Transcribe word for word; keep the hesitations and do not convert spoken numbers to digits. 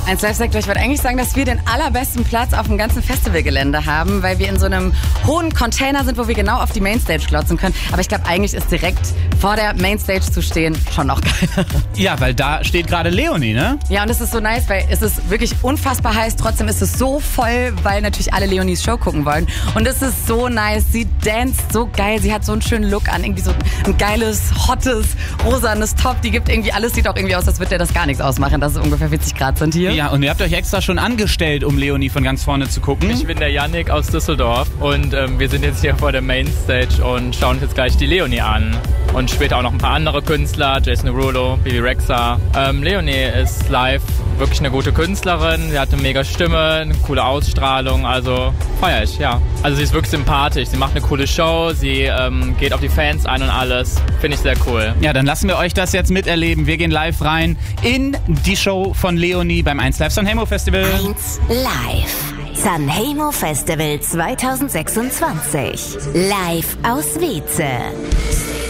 Eins Live-Sektor, ich würde eigentlich sagen, dass wir den allerbesten Platz auf dem ganzen Festivalgelände haben, weil wir in so einem hohen Container sind, wo wir genau auf die Mainstage glotzen können. Aber ich glaube, eigentlich ist direkt vor der Mainstage zu stehen schon noch geil. Ja, weil da steht gerade Leonie, ne? Ja, und es ist so nice, weil es ist wirklich unfassbar heiß. Trotzdem ist es so voll, weil natürlich alle Leonies Show gucken wollen. Und es ist so nice. Sie danst so geil. Sie hat so einen schönen Look an. Irgendwie so ein geiles, hottes, rosanes Top. Die gibt irgendwie, alles sieht auch irgendwie aus, als würde der das gar nichts ausmachen, dass es ungefähr vierzig Grad sind hier. Ja, und ihr habt euch extra schon angestellt, um Leonie von ganz vorne zu gucken. Ich bin der Yannick aus Düsseldorf und ähm, wir sind jetzt hier vor der Mainstage und schauen uns jetzt gleich die Leonie an. Und später auch noch ein paar andere Künstler, Jason Derulo, Bibi Rexha. Ähm, Leonie ist live wirklich eine gute Künstlerin, sie hat eine mega Stimme, eine coole Ausstrahlung, also feier ich, ja. Also sie ist wirklich sympathisch, sie macht eine coole Show, sie ähm, geht auf die Fans ein und alles, finde ich sehr cool. Ja, dann lassen wir euch das jetzt miterleben. Wir gehen live rein in die Show von Leonie beim eins Live Sanremo Festival. eins Live Sanremo Festival zwanzig sechsundzwanzig. Live aus Wietze.